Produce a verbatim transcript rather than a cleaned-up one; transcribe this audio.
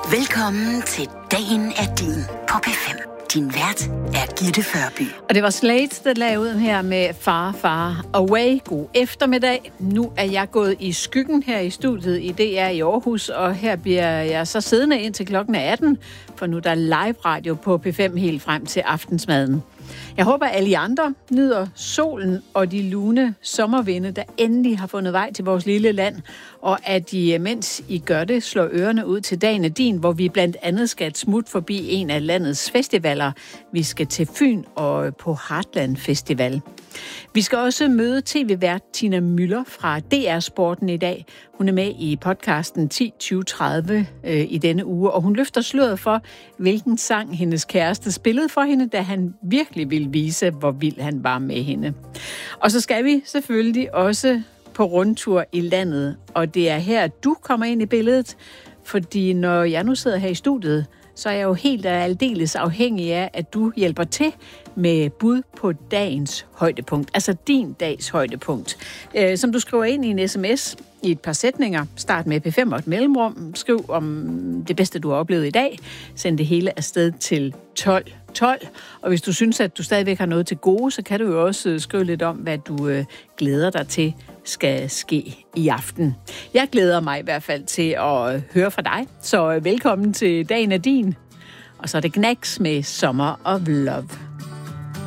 Velkommen til Dagen er din på P fem. Din vært er Gitte Førby. Og det var Slate, der lagde ud her med Far, Far Away. God eftermiddag. Nu er jeg gået i skyggen her i studiet i D R i Aarhus, og her bliver jeg så siddende indtil klokken er atten, for nu der er live radio på P fem helt frem til aftensmaden. Jeg håber, at alle andre nyder solen og de lune sommervinde, der endelig har fundet vej til vores lille land, og at I, mens I gør det, slår ørerne ud til Dagen er din, hvor vi blandt andet skal et smut forbi en af landets festivaler. Vi skal til Fyn og på Heartland Festival. Vi skal også møde tv-vært Tina Müller fra D R Sporten i dag. Hun er med i podcasten ti tyve tredive øh, i denne uge, og hun løfter sløret for, hvilken sang hendes kæreste spillede for hende, da han virkelig ville vise, hvor vild han var med hende. Og så skal vi selvfølgelig også på rundtur i landet, og det er her, du kommer ind i billedet, fordi når jeg nu sidder her i studiet, så er jeg jo helt og aldeles afhængig af, at du hjælper til med bud på dagens højdepunkt, altså din dags højdepunkt, øh, som du skriver ind i en sms i et par sætninger. Start med P fem og et mellemrum. Skriv om det bedste, du har oplevet i dag. Send det hele afsted til tolv tolv. Og hvis du synes, at du stadigvæk har noget til gode, så kan du jo også skrive lidt om, hvad du øh, glæder dig til skal ske i aften. Jeg glæder mig i hvert fald til at høre fra dig. Så velkommen til Dagen er din. Og så er det Knacks med Summer of Love.